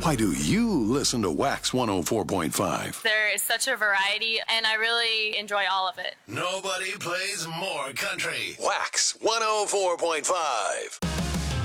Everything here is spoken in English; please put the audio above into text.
Why do you listen to Wax 104.5? There is such a variety, and I really enjoy all of it. Nobody plays more country. Wax 104.5.